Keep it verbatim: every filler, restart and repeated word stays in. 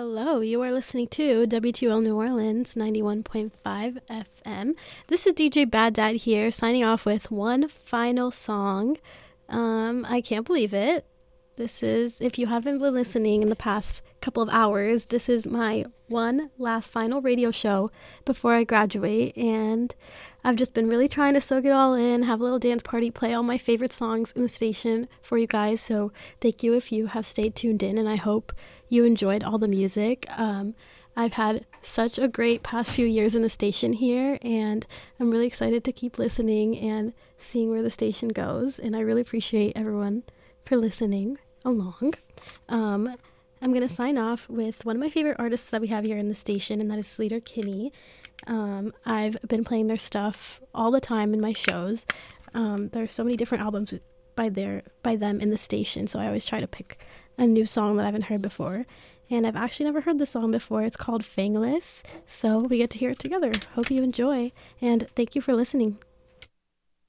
Hello, you are listening to W two L New Orleans ninety-one point five F M. This is D J Bad Dad here, signing off with one final song. Um, I can't believe it. This is, if you haven't been listening in the past couple of hours, this is my one last final radio show before I graduate, and I've just been really trying to soak it all in, have a little dance party, play all my favorite songs in the station for you guys, so thank you if you have stayed tuned in, and I hope you enjoyed all the music. Um, I've had such a great past few years in the station here, and I'm really excited to keep listening and seeing where the station goes, and I really appreciate everyone for listening along. Um, I'm going to sign off with one of my favorite artists that we have here in the station, and that is Sleater-Kinney. Um, I've been playing their stuff all the time in my shows. Um, there are so many different albums by their by them in the station, so I always try to pick a new song that I haven't heard before. And I've actually never heard the song before. It's called Fangless, so we get to hear it together. Hope you enjoy, and thank you for listening.